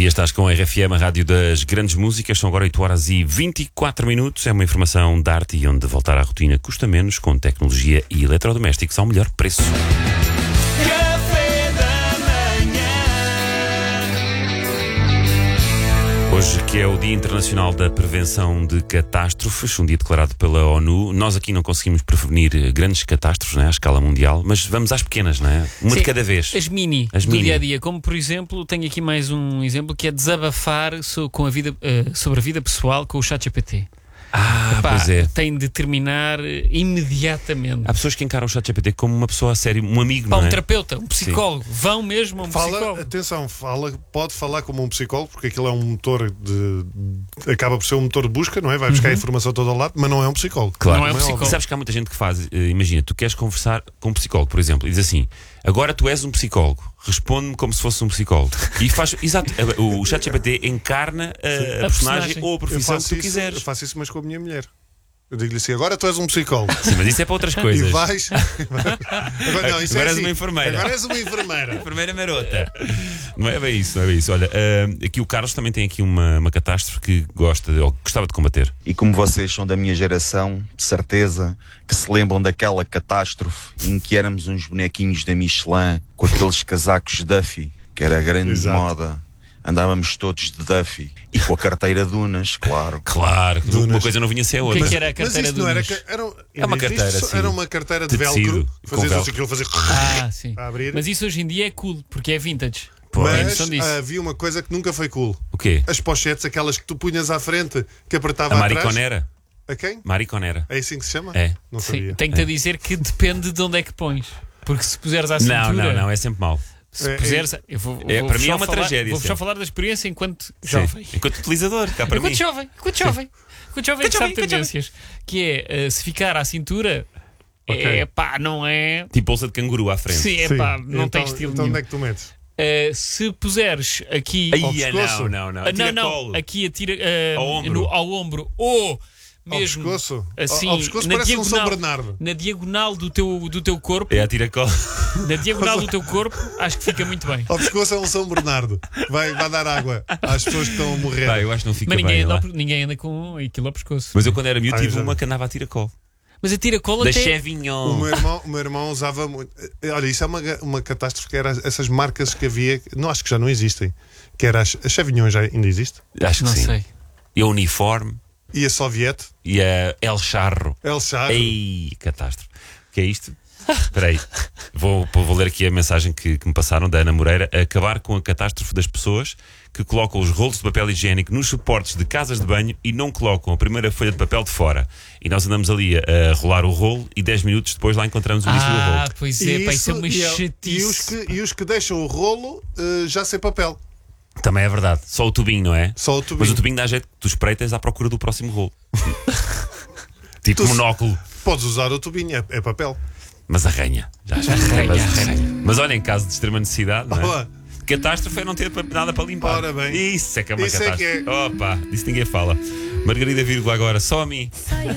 dia estás com a RFM, a rádio das grandes músicas. São agora 8h24. É uma informação da arte e onde voltar à rotina custa menos, com tecnologia e eletrodomésticos ao melhor preço. Hoje, que é o Dia Internacional da Prevenção de Catástrofes, um dia declarado pela ONU, nós aqui não conseguimos prevenir grandes catástrofes, à escala mundial, mas vamos às pequenas, Uma Sim, de cada vez. As mini do dia-a-dia, como por exemplo, tenho aqui mais um exemplo que é desabafar sobre a vida pessoal com o ChatGPT. Pois é. Tem de terminar imediatamente. Há pessoas que encaram o ChatGPT como uma pessoa a sério, um amigo, não é? Um terapeuta, um psicólogo. Sim. Vão mesmo a um psicólogo. Atenção, pode falar como um psicólogo, porque aquilo é um motor acaba por ser um motor de busca, não é? Vai buscar a informação toda ao lado, mas não é um psicólogo. Claro. Não é um psicólogo. Sabes que há muita gente que faz, imagina, tu queres conversar com um psicólogo, por exemplo, e diz assim: agora tu és um psicólogo, responde-me como se fosse um psicólogo. E faz, exato, o ChatGPT encarna a personagem ou a profissão que tu quiseres. Eu faço isso, mas com a minha mulher. Eu digo-lhe assim: agora tu és um psicólogo. Sim, mas isso é para outras coisas. E vais. Agora és assim, uma enfermeira. Agora és uma enfermeira. Enfermeira marota. Não é bem isso, não é bem isso. Olha, aqui o Carlos também tem aqui uma catástrofe que gostava de combater. E como vocês são da minha geração, de certeza que se lembram daquela catástrofe em que éramos uns bonequinhos da Michelin com aqueles casacos Duffy, que era a grande Exato. moda. Andávamos todos de Duffy e com a carteira Dunas, claro. Claro, Dunas. uma coisa não vinha sem a outra. O que era a carteira Mas isto não era, Dunas? era uma carteira, sim. Era uma carteira de Tecido, velcro. com Fazias velcro. aquilo, fazer Sim. a abrir. Mas isso hoje em dia é cool, porque é vintage. Mas Tem noção disso? havia uma coisa que nunca foi cool. O quê? As pochetes, aquelas que tu punhas à frente, que apertava A atrás. mariconera? A quem? Mariconera. É assim que se chama? É. Não sabia. Sim, tenho-te a dizer que depende de onde é que pões. Porque se puseres à cintura... Não, é sempre mau. Se puseres... Eu vou para mim é uma falar, tragédia. Vou-vos só falar da experiência enquanto jovem. Enquanto utilizador, cá para mim. Enquanto jovem é que sabe tendências. Que é, se ficar à cintura, não é... Tipo bolsa de canguru à frente. Sim, Sim. não tem estilo então nenhum. onde é que tu metes? Se puseres aqui... Ai, ao pescoço? não. Tira-colo. Aqui Ao ombro. ao ombro. Ou Ao mesmo pescoço? assim, Ao pescoço na parece diagonal, um São Bernardo. na diagonal do teu corpo. É a tira-colo. Na diagonal do teu corpo, acho que fica muito bem. Ao pescoço é um São Bernardo. Vai dar água às pessoas que estão a morrer. Eu acho que não fica Mas bem lá. ninguém anda com aquilo ao pescoço. Mas eu quando era miúdo tive já. uma que andava a tira-colo. Mas a tira-cola Da até... Chevignon. O meu irmão usava muito. Olha, isso é uma catástrofe, que era essas marcas que havia, não acho que já não existem. Que era a Chevignon, já ainda existe. Acho que Não sim. sei. E a Uniforme E a Soviet, e a El Charro. El Charro. Ei, catástrofe. O que é isto? Espera aí. Vou ler aqui a mensagem que me passaram da Ana Moreira. Acabar com a catástrofe das pessoas que colocam os rolos de papel higiênico nos suportes de casas de banho e não colocam a primeira folha de papel de fora. E nós andamos ali a rolar o rolo e 10 minutos depois lá encontramos o início do rolo. Pois é, isso é uma chatice. E os que deixam o rolo já sem papel. Também é verdade. Só o tubinho, não é? Só o tubinho. Mas o tubinho dá jeito que tu espreitas à procura do próximo rolo. Tipo monóculo. Podes usar o tubinho, é papel. Mas arranha. Já arranha. Mas olha, em caso de extrema necessidade, não é? Olá. Catástrofe é não ter nada para limpar. Ora bem. Isso é que é uma Isso é catástrofe. que Opa, disso ninguém fala. Margarida, vírgula agora, só a mim.